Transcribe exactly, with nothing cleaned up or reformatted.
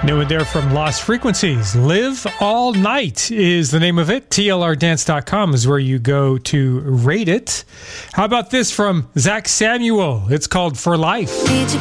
New and there from Lost Frequencies. Live All Night is the name of it. T L R dance dot com is where you go to rate it. How about this from Zach Samuel? It's called For Life. Did you